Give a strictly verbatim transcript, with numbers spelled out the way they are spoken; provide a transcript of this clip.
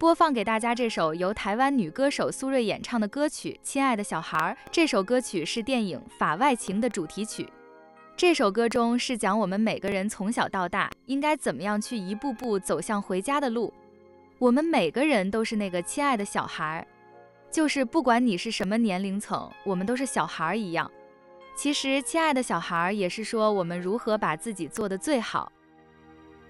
播放给大家这首由台湾女歌手苏芮演唱的歌曲《亲爱的小孩》。这首歌曲是电影《法外情》的主题曲。这首歌中是讲我们每个人从小到大应该怎么样去一步步走向回家的路。我们每个人都是那个亲爱的小孩，就是不管你是什么年龄层，我们都是小孩一样。其实亲爱的小孩也是说我们如何把自己做得最好，